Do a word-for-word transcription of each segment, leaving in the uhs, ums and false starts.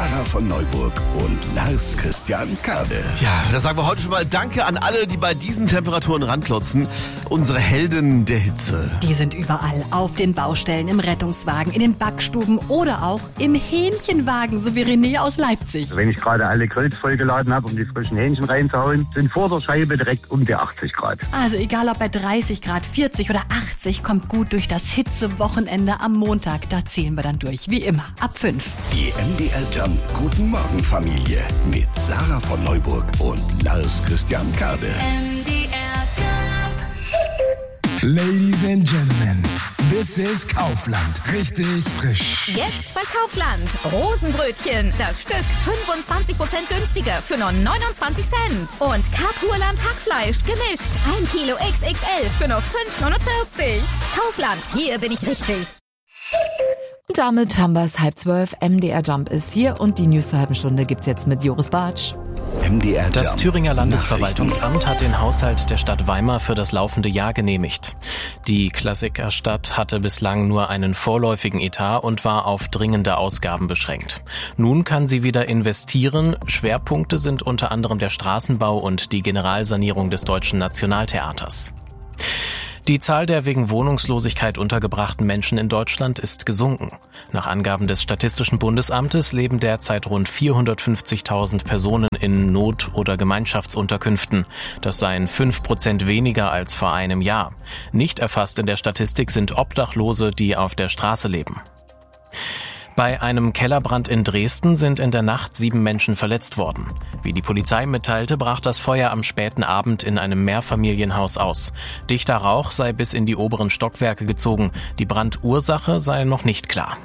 Sarah von Neuburg und Lars Christian Kade. Ja, da sagen wir heute schon mal Danke an alle, die bei diesen Temperaturen ranklotzen. Unsere Helden der Hitze. Die sind überall. Auf den Baustellen, im Rettungswagen, in den Backstuben oder auch im Hähnchenwagen, so wie René aus Leipzig. Wenn ich gerade alle Grills vollgeladen habe, um die frischen Hähnchen reinzuhauen, sind vor der Scheibe direkt um die achtzig Grad. Also egal ob bei dreißig Grad, vierzig oder achtzig, kommt gut durch das Hitzewochenende am Montag. Da zählen wir dann durch, wie immer, ab fünf. Die M D R Jump Guten Morgen Familie mit Sarah von Neuburg und Lars Christian Kade. M D R Jump. Ladies and Gentlemen, this is Kaufland. Richtig frisch. Jetzt bei Kaufland. Rosenbrötchen. Das Stück fünfundzwanzig Prozent günstiger für nur neunundzwanzig Cent. Und Kapurland Hackfleisch gemischt. Ein Kilo X X L für nur fünf neunundvierzig. Kaufland, hier bin ich richtig. Und damit haben wir es halb zwölf. M D R Jump ist hier und die News zur halben Stunde gibt's jetzt mit Joris Bartsch. M D R Das Jump Thüringer Landesverwaltungsamt hat den Haushalt der Stadt Weimar für das laufende Jahr genehmigt. Die Klassikerstadt hatte bislang nur einen vorläufigen Etat und war auf dringende Ausgaben beschränkt. Nun kann sie wieder investieren. Schwerpunkte sind unter anderem der Straßenbau und die Generalsanierung des Deutschen Nationaltheaters. Die Zahl der wegen Wohnungslosigkeit untergebrachten Menschen in Deutschland ist gesunken. Nach Angaben des Statistischen Bundesamtes leben derzeit rund vierhundertfünfzigtausend Personen in Not- oder Gemeinschaftsunterkünften. Das seien fünf Prozent weniger als vor einem Jahr. Nicht erfasst in der Statistik sind Obdachlose, die auf der Straße leben. Bei einem Kellerbrand in Dresden sind in der Nacht sieben Menschen verletzt worden. Wie die Polizei mitteilte, brach das Feuer am späten Abend in einem Mehrfamilienhaus aus. Dichter Rauch sei bis in die oberen Stockwerke gezogen. Die Brandursache sei noch nicht klar.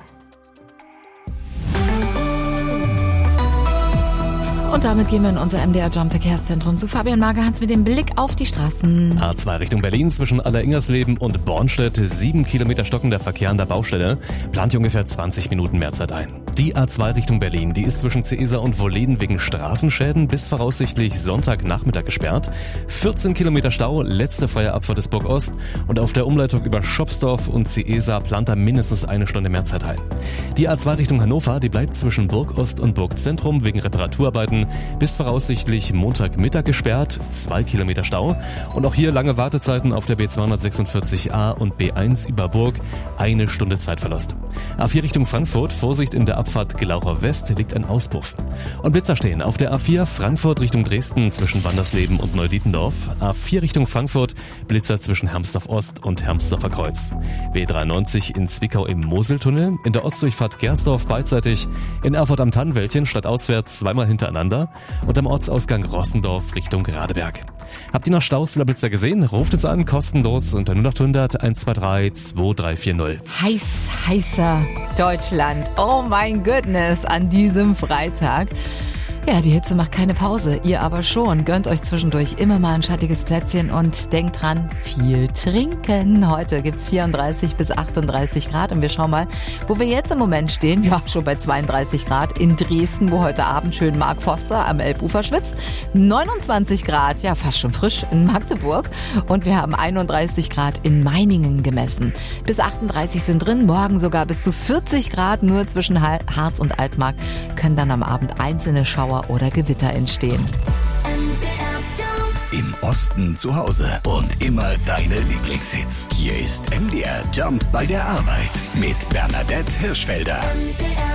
Und damit gehen wir in unser M D R Jump Verkehrszentrum zu Fabian Magerhans mit dem Blick auf die Straßen. A zwei Richtung Berlin zwischen Alleringersleben und Bornstedt. Sieben Kilometer stockender Verkehr an der Baustelle. Plant hier ungefähr zwanzig Minuten mehr Zeit ein. Die A zwei Richtung Berlin, die ist zwischen Ceesa und Wolleden wegen Straßenschäden bis voraussichtlich Sonntagnachmittag gesperrt. vierzehn Kilometer Stau, letzte freie Abfahrt des Burg Ost. Und auf der Umleitung über Schopsdorf und Ceesa plant da mindestens eine Stunde mehr Zeit ein. Die A zwei Richtung Hannover, die bleibt zwischen Burg Ost und Burg Zentrum wegen Reparaturarbeiten bis voraussichtlich Montagmittag gesperrt, zwei Kilometer Stau. Und auch hier lange Wartezeiten auf der B zweihundertsechsundvierzig A und B eins über Burg, eine Stunde Zeitverlust. A vier Richtung Frankfurt, Vorsicht in der Abfahrt Gelaucher West, liegt ein Auspuff. Und Blitzer stehen auf der A vier Frankfurt Richtung Dresden zwischen Wandersleben und Neudietendorf, A vier Richtung Frankfurt, Blitzer zwischen Hermsdorf Ost und Hermsdorfer Kreuz. B dreiundneunzig in Zwickau im Moseltunnel, in der Ostdurchfahrt Gersdorf beidseitig, in Erfurt am Tannenwäldchen stadtauswärts zweimal hintereinander und am Ortsausgang Rossendorf Richtung Radeberg. Habt ihr noch Staus oder Blitzer gesehen? Ruft uns an, kostenlos unter null acht hundert eins zwei drei zwei drei vier null. Heiß, heißer Deutschland. Oh mein Goodness, an diesem Freitag. Ja, die Hitze macht keine Pause, ihr aber schon. Gönnt euch zwischendurch immer mal ein schattiges Plätzchen und denkt dran, viel trinken. Heute gibt's vierunddreißig bis achtunddreißig Grad und wir schauen mal, wo wir jetzt im Moment stehen. Ja, schon bei zweiunddreißig Grad in Dresden, wo heute Abend schön Mark Forster am Elbufer schwitzt. neunundzwanzig Grad, ja fast schon frisch in Magdeburg. Und wir haben einunddreißig Grad in Meiningen gemessen. Bis achtunddreißig sind drin, morgen sogar bis zu vierzig Grad. Nur zwischen Harz und Altmark können dann am Abend einzelne Schauer oder Gewitter entstehen. Im Osten zu Hause und immer deine Lieblingshits. Hier ist M D R Jump bei der Arbeit mit Bernadette Hirschfelder. M D R